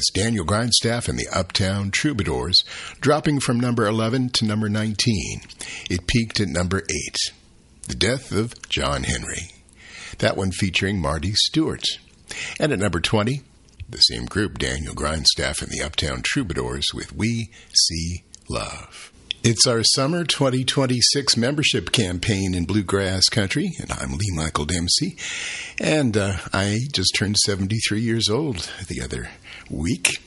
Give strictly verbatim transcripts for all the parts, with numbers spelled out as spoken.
That's Daniel Grindstaff and the Uptown Troubadours, dropping from number eleven to number nineteen. It peaked at number eight. The Death of John Henry. That one featuring Marty Stewart. And at number twenty, the same group, Daniel Grindstaff and the Uptown Troubadours with We See Love. It's our summer twenty twenty-six membership campaign in Bluegrass Country, and I'm Lee Michael Dempsey. And uh, I just turned seventy-three years old the other week.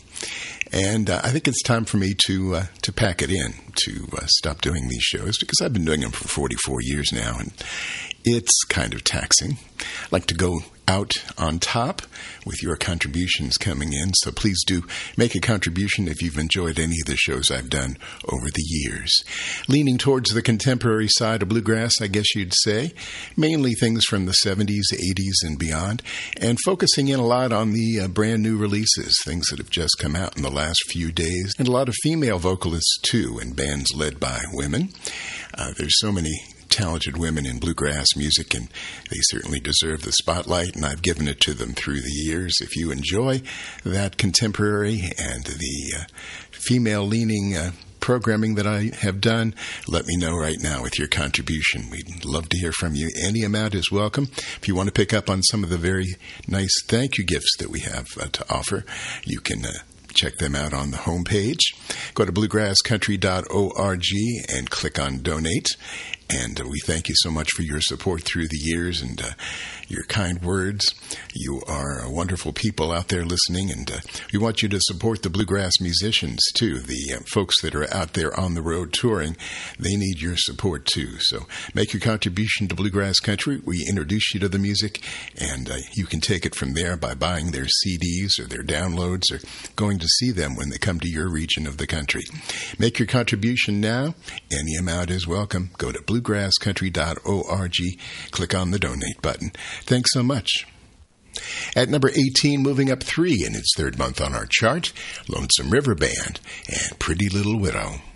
And uh, I think it's time for me to uh, to pack it in, to uh, stop doing these shows, because I've been doing them for forty-four years now, and it's kind of taxing. I like to go out on top with your contributions coming in, so please do make a contribution if you've enjoyed any of the shows I've done over the years. Leaning towards the contemporary side of bluegrass, I guess you'd say, mainly things from the seventies, eighties, and beyond, and focusing in a lot on the uh, brand new releases, things that have just come out in the last few days, and a lot of female vocalists too, and bands led by women. Uh, there's so many talented women in bluegrass music, and they certainly deserve the spotlight, and I've given it to them through the years. If you enjoy that contemporary and the uh, female-leaning uh, programming that I have done, let me know right now with your contribution. We'd love to hear from you. Any amount is welcome. If you want to pick up on some of the very nice thank you gifts that we have uh, to offer, you can uh, check them out on the homepage. Go to bluegrass country dot org and click on Donate. And uh, we thank you so much for your support through the years and uh, your kind words. You are uh, wonderful people out there listening, and uh, we want you to support the bluegrass musicians, too. The uh, folks that are out there on the road touring, they need your support, too. So make your contribution to Bluegrass Country. We introduce you to the music, and uh, you can take it from there by buying their C Ds or their downloads or going to see them when they come to your region of the country. Make your contribution now. Any amount is welcome. Go to bluegrass country dot org. Click on the Donate button. Thanks so much. At number eighteen, moving up three in its third month on our chart, Lonesome River Band and Pretty Little Widow.